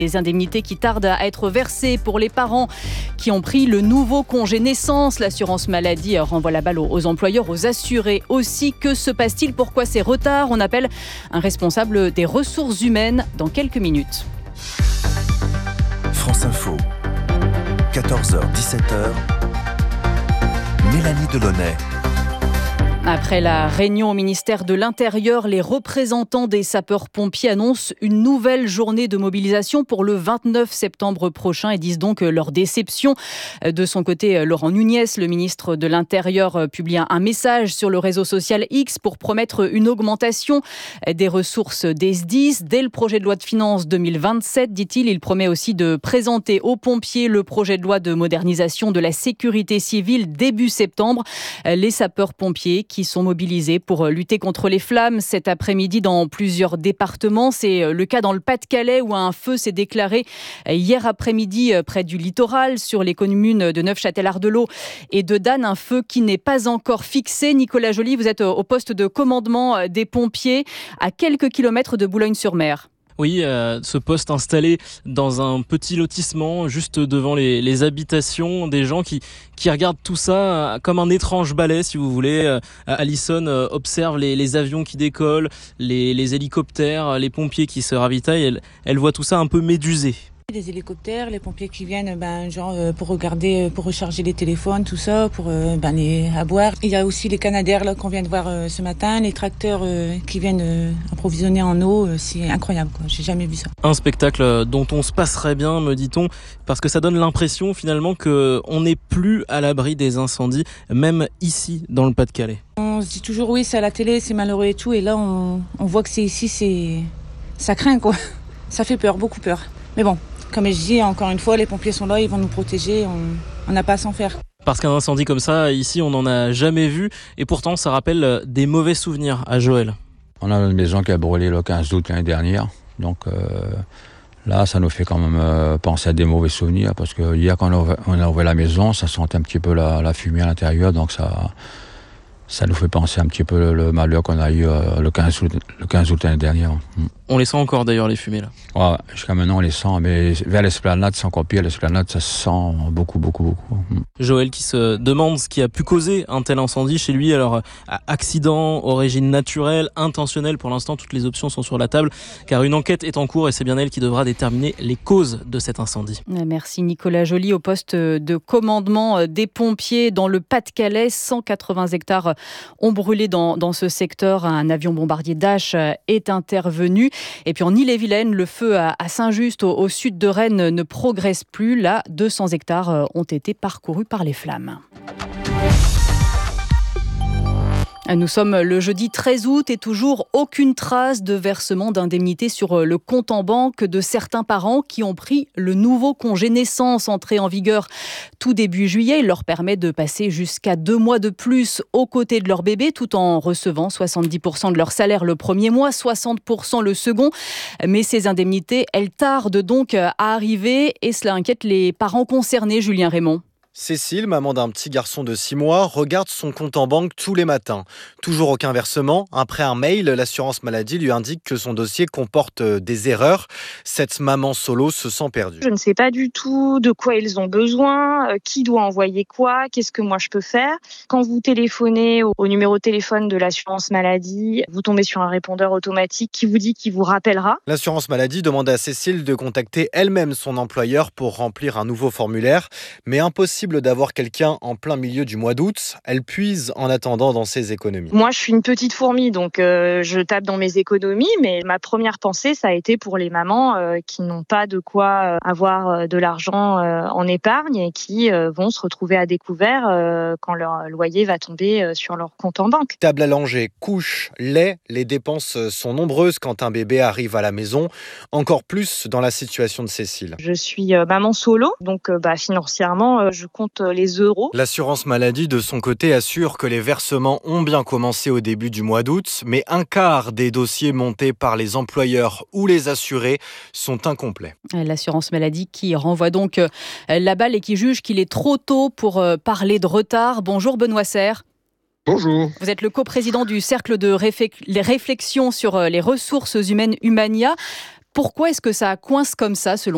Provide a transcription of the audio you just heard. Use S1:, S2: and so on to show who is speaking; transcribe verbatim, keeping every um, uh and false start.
S1: Les indemnités qui tardent à être versées pour les parents qui ont pris le nouveau congé naissance. L'assurance maladie renvoie la balle aux employeurs, aux assurés aussi. Que se passe-t-il ? Pourquoi ces retards ? On appelle un responsable des ressources humaines dans quelques minutes.
S2: France Info, quatorze heures dix-sept heures, Mélanie Delaunay.
S1: Après la réunion au ministère de l'Intérieur, les représentants des sapeurs-pompiers annoncent une nouvelle journée de mobilisation pour le vingt-neuf septembre prochain et disent donc leur déception. De son côté, Laurent Nunez, le ministre de l'Intérieur, publie un message sur le réseau social X pour promettre une augmentation des ressources des S D I S dès le projet de loi de finances deux mille vingt-sept, dit-il. Il promet aussi de présenter aux pompiers le projet de loi de modernisation de la sécurité civile début septembre. Les sapeurs-pompiers qui sont mobilisés pour lutter contre les flammes cet après-midi dans plusieurs départements. C'est le cas dans le Pas-de-Calais où un feu s'est déclaré hier après-midi près du littoral sur les communes de Neufchâtel-Ardelot et de Dannes. Un feu qui n'est pas encore fixé. Nicolas Joly, vous êtes au poste de commandement des pompiers à quelques kilomètres de Boulogne-sur-Mer.
S3: Oui, euh, ce poste installé dans un petit lotissement juste devant les, les habitations des gens qui, qui regardent tout ça comme un étrange ballet, si vous voulez. Euh, Alison euh, observe les, les avions qui décollent, les, les hélicoptères, les pompiers qui se ravitaillent. Elle, elle voit tout ça un peu médusé.
S4: Des hélicoptères, les pompiers qui viennent ben, genre, euh, pour regarder, pour recharger les téléphones, tout ça, pour euh, ben, les, à boire. Il y a aussi les canadaires là, qu'on vient de voir euh, ce matin, les tracteurs euh, qui viennent euh, approvisionner en eau. Euh, c'est incroyable, quoi. J'ai jamais vu ça.
S3: Un spectacle dont on se passerait bien, me dit-on, parce que ça donne l'impression finalement qu'on n'est plus à l'abri des incendies, même ici dans le Pas-de-Calais.
S4: On se dit toujours oui, c'est à la télé, c'est malheureux et tout, et là on, on voit que c'est ici, c'est ça craint, quoi. Ça fait peur, beaucoup peur. Mais bon. Comme je dis, encore une fois, les pompiers sont là, ils vont nous protéger, on n'a pas à s'en faire.
S3: Parce qu'un incendie comme ça, ici, on n'en a jamais vu. Et pourtant, ça rappelle des mauvais souvenirs à Joël.
S5: On a une maison qui a brûlé le quinze août l'année dernière. Donc euh, là, ça nous fait quand même euh, penser à des mauvais souvenirs. Parce que hier, quand on a, on a ouvert la maison, ça sentait un petit peu la, la fumée à l'intérieur. Donc ça, ça nous fait penser un petit peu le, le malheur qu'on a eu euh, le quinze août, le quinze août l'année dernière.
S3: On les sent encore d'ailleurs, les fumées là.
S5: Ouais, jusqu'à maintenant on les sent, mais vers l'esplanade c'est encore pire. L'esplanade ça se sent beaucoup, beaucoup, beaucoup.
S3: Joël qui se demande ce qui a pu causer un tel incendie chez lui. Alors accident, origine naturelle, intentionnelle, pour l'instant toutes les options sont sur la table car une enquête est en cours et c'est bien elle qui devra déterminer les causes de cet incendie.
S1: Merci Nicolas Joly au poste de commandement des pompiers dans le Pas-de-Calais. cent quatre-vingts hectares ont brûlé dans, dans ce secteur. Un avion bombardier Dash est intervenu. Et puis en Ille-et-Vilaine, le feu à Saint-Just, au, au sud de Rennes, ne progresse plus. Là, deux cents hectares ont été parcourus par les flammes. Nous sommes le jeudi treize août et toujours aucune trace de versement d'indemnité sur le compte en banque de certains parents qui ont pris le nouveau congé naissance entré en vigueur tout début juillet. Il leur permet de passer jusqu'à deux mois de plus aux côtés de leur bébé tout en recevant soixante-dix pour cent de leur salaire le premier mois, soixante pour cent le second. Mais ces indemnités, elles tardent donc à arriver et cela inquiète les parents concernés, Julien Raymond.
S6: Cécile, maman d'un petit garçon de six mois, regarde son compte en banque tous les matins. Toujours aucun versement. Après un mail, l'assurance maladie lui indique que son dossier comporte des erreurs. Cette maman solo se sent perdue.
S7: Je ne sais pas du tout de quoi ils ont besoin, qui doit envoyer quoi, qu'est-ce que moi je peux faire. Quand vous téléphonez au numéro de téléphone de l'assurance maladie, vous tombez sur un répondeur automatique qui vous dit qu'il vous rappellera.
S6: L'assurance maladie demande à Cécile de contacter elle-même son employeur pour remplir un nouveau formulaire, mais impossible d'avoir quelqu'un en plein milieu du mois d'août. Elle puise en attendant dans ses économies.
S7: Moi, je suis une petite fourmi, donc euh, je tape dans mes économies, mais ma première pensée, ça a été pour les mamans euh, qui n'ont pas de quoi euh, avoir euh, de l'argent euh, en épargne et qui euh, vont se retrouver à découvert euh, quand leur loyer va tomber euh, sur leur compte en banque.
S6: Table à langer, couche, lait, les dépenses sont nombreuses quand un bébé arrive à la maison, encore plus dans la situation de Cécile.
S7: Je suis euh, maman solo, donc euh, bah, financièrement, euh, je compte les euros.
S6: L'assurance maladie, de son côté, assure que les versements ont bien commencé au début du mois d'août, mais un quart des dossiers montés par les employeurs ou les assurés sont incomplets.
S1: L'assurance maladie qui renvoie donc la balle et qui juge qu'il est trop tôt pour parler de retard. Bonjour Benoît Serre.
S8: Bonjour.
S1: Vous êtes le coprésident du cercle de réflexion sur les ressources humaines Humania. Pourquoi est-ce que ça coince comme ça selon